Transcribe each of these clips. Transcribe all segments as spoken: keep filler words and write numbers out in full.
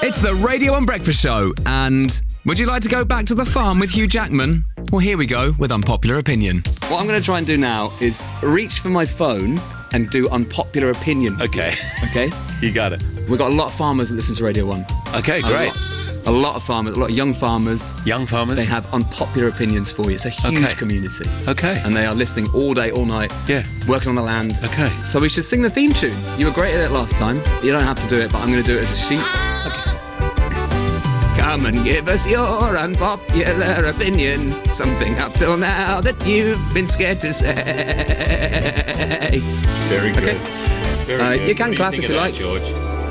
It's the Radio and Breakfast Show, and would you like to go back to the farm with Hugh Jackman? Well, here we go with Unpopular Opinion. What I'm going to try and do now is reach for my phone and do Unpopular Opinion. Okay. Okay? You got it. We've got a lot of farmers that listen to Radio one. Okay, great. A lot, a lot of farmers, a lot of young farmers. Young farmers. They have unpopular opinions for you. It's a huge Okay. community. Okay. And they are listening all day, all night. Yeah. Working on the land. Okay. So we should sing the theme tune. You were great at it last time. You don't have to do it, but I'm going to do it as a sheep. Okay. Come and give us your unpopular opinion. Something up till now that you've been scared to say. Very good. Okay. Very Uh, good. you can What do clap think if of you that, like. George.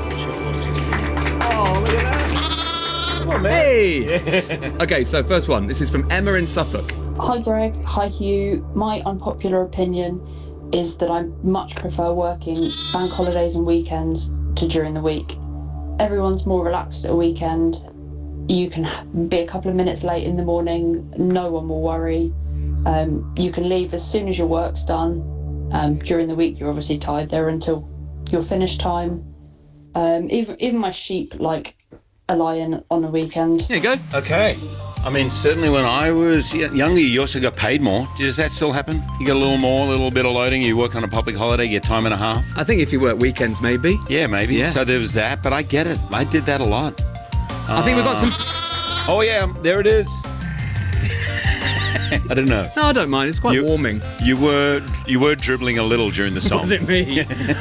Oh, look at that. Come on, man. Hey! Okay, so first one. This is from Emma in Suffolk. Hi Greg, hi Hugh. My unpopular opinion is that I much prefer working bank holidays and weekends to during the week. Everyone's more relaxed at a weekend. You can be a couple of minutes late in the morning, no one will worry. Um, you can leave as soon as your work's done. Um, during the week you're obviously tied there until your finish time. Um, even, even my sheep like a lion on a weekend. Here you go. Okay. I mean, certainly when I was y- younger, you also got paid more. Does that still happen? You get a little more, a little bit of loading, you work on a public holiday, you get time and a half? I think if you work weekends, maybe. Yeah, maybe. Yeah. So there was that, but I get it. I did that a lot. I think we've got some... Oh, yeah, there it is. I don't know. No, I don't mind. It's quite You- warming. You were you were dribbling a little during the song. Was it me?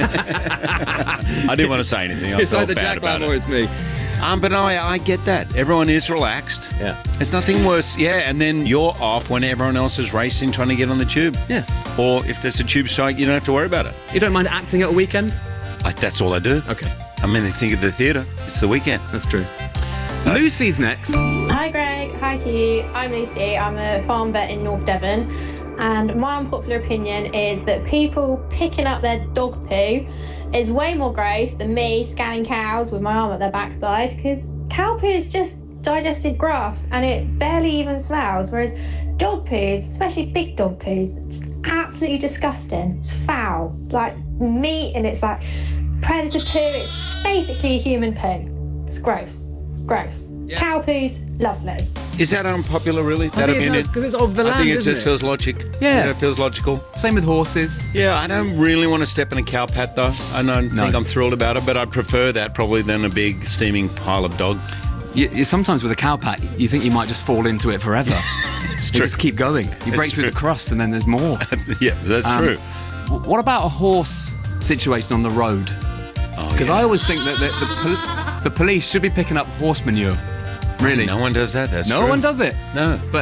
I didn't want to say anything. I It's felt either bad Jack about Lamb or it. it's me. Um, but no, I, I get that. Everyone is relaxed. Yeah. There's nothing worse. Yeah, and then you're off when everyone else is racing, trying to get on the tube. Yeah. Or if there's a tube strike, you don't have to worry about it. You don't mind acting at a weekend? I, that's all I do. Okay, I mean, they think of the theatre. It's the weekend. that's true. Lucy's next. Hi Greg, hi Hugh. I'm Lucy. I'm a farm vet in North Devon, and my unpopular opinion is that people picking up their dog poo is way more gross than me scanning cows with my arm at their backside, because cow poo is just digested grass and it barely even smells, whereas dog poos, especially big dog poos, it's just absolutely disgusting. It's foul. It's like meat and it's like predator poo. It's basically human poo. It's gross. Gross. Yeah. Cow poos, lovely. Is that unpopular, really? That opinion? Because it's of the I land, think it isn't just it? feels logic. Yeah. You know, it feels logical. Same with horses. Yeah, I don't really want to step in a cow pat, though. I don't No. think I'm thrilled about it, but I'd prefer that probably than a big steaming pile of dog. You, you, sometimes with a cow pat, you think you might just fall into it forever. It's You true. just keep going. You break through true. the crust and then there's more. Yeah, that's Um, true. w- What about a horse situation on the road? Oh, Because yeah. I always think that the, the, pol- the police should be picking up horse manure. Really? No one does that. That's No true. one does it. No. But